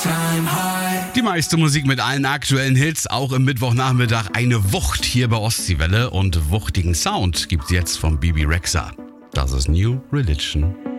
Die meiste Musik mit allen aktuellen Hits, auch im Mittwochnachmittag eine Wucht hier bei Ostseewelle und wuchtigen Sound gibt's jetzt von Bebe Rexha. Das ist New Religion.